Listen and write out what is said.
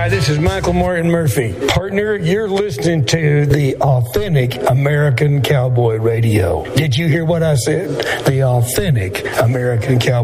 this is Michael Martin Murphy. Partner, you're listening to the Authentic American Cowboy Radio. Did you hear what I said? The Authentic American Cowboy